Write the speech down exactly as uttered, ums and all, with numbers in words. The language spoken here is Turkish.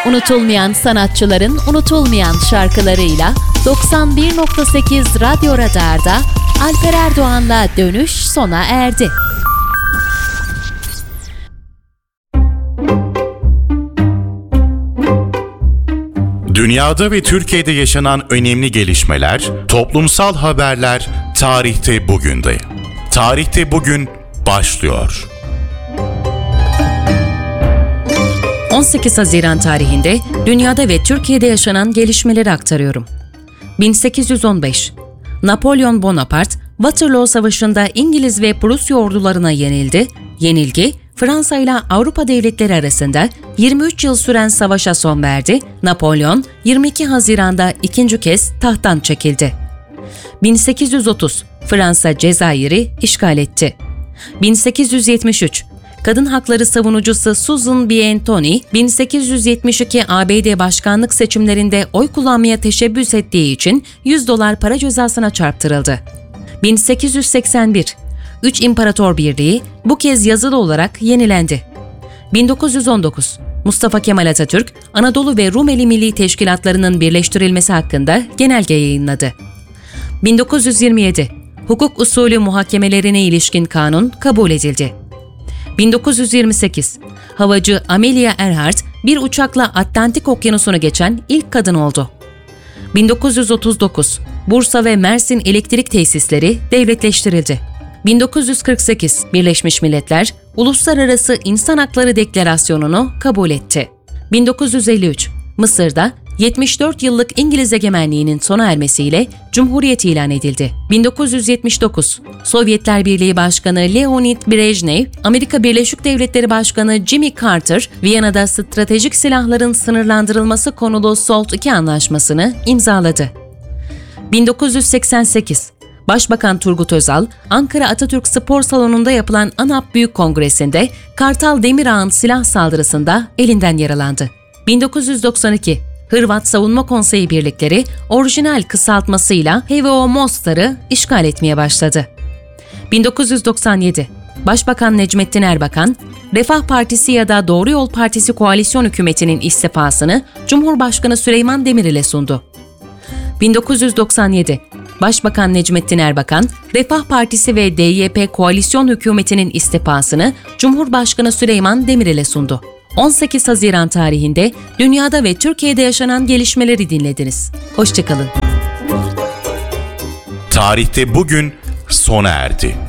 Unutulmayan sanatçıların unutulmayan şarkılarıyla doksan bir nokta sekiz Radyo Radar'da Alper Erdoğan'la dönüş sona erdi. Dünyada ve Türkiye'de yaşanan önemli gelişmeler, toplumsal haberler tarihte bugünde. Tarihte bugün başlıyor. on sekiz Haziran tarihinde dünyada ve Türkiye'de yaşanan gelişmeleri aktarıyorum. bin sekiz yüz on beş Napolyon Bonaparte, Waterloo Savaşı'nda İngiliz ve Prusya ordularına yenildi. Yenilgi, Fransa ile Avrupa devletleri arasında yirmi üç yıl süren savaşa son verdi. Napolyon, yirmi iki Haziran'da ikinci kez tahttan çekildi. bin sekiz yüz otuz Fransa Cezayir'i işgal etti. bin sekiz yüz yetmiş üç Kadın hakları savunucusu Susan B. Anthony, bin sekiz yüz yetmiş iki A B D başkanlık seçimlerinde oy kullanmaya teşebbüs ettiği için yüz dolar para cezasına çarptırıldı. bin sekiz yüz seksen bir Üç İmparator Birliği bu kez yazılı olarak yenilendi. bin dokuz yüz on dokuz Mustafa Kemal Atatürk, Anadolu ve Rumeli Milli Teşkilatlarının birleştirilmesi hakkında genelge yayınladı. bin dokuz yüz yirmi yedi Hukuk usulü muhakemelerine ilişkin kanun kabul edildi. bin dokuz yüz yirmi sekiz Havacı Amelia Earhart bir uçakla Atlantik Okyanusu'nu geçen ilk kadın oldu. bin dokuz yüz otuz dokuz Bursa ve Mersin elektrik tesisleri devletleştirildi. bin dokuz yüz kırk sekiz Birleşmiş Milletler Uluslararası İnsan Hakları Deklarasyonu'nu kabul etti. bin dokuz yüz elli üç Mısır'da yetmiş dört yıllık İngiliz egemenliğinin sona ermesiyle Cumhuriyet ilan edildi. bin dokuz yüz yetmiş dokuz Sovyetler Birliği Başkanı Leonid Brejnev, Amerika Birleşik Devletleri Başkanı Jimmy Carter, Viyana'da stratejik silahların sınırlandırılması konulu SALT iki anlaşmasını imzaladı. bin dokuz yüz seksen sekiz Başbakan Turgut Özal, Ankara Atatürk Spor Salonu'nda yapılan ANAP Büyük Kongresi'nde Kartal Demirağ'ın silah saldırısında elinden yaralandı. bin dokuz yüz doksan iki Hırvat Savunma Konseyi birlikleri orijinal kısaltmasıyla H V O Mostar'ı işgal etmeye başladı. bin dokuz yüz doksan yedi Başbakan Necmettin Erbakan, Refah Partisi ya da Doğru Yol Partisi koalisyon hükümetinin istifasını Cumhurbaşkanı Süleyman Demirel'e sundu. bin dokuz yüz doksan yedi Başbakan Necmettin Erbakan, Refah Partisi ve D Y P koalisyon hükümetinin istifasını Cumhurbaşkanı Süleyman Demirel'e sundu. on sekiz Haziran tarihinde dünyada ve Türkiye'de yaşanan gelişmeleri dinlediniz. Hoşça kalın. Tarihte bugün sona erdi.